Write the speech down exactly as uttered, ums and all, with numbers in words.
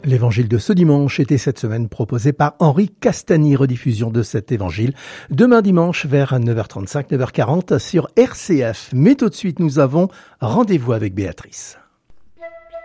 L'évangile de ce dimanche était cette semaine proposé par Henri Castagny, rediffusion de cet évangile demain dimanche vers neuf heures trente-cinq, neuf heures quarante sur R C F. Mais tout de suite, nous avons rendez-vous avec Béatrice.